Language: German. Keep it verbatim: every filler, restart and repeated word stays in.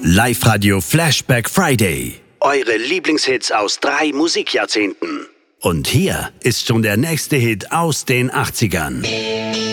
Live-Radio Flashback Friday. Eure Lieblingshits aus drei Musikjahrzehnten. Und hier ist schon der nächste Hit aus den achtzigern.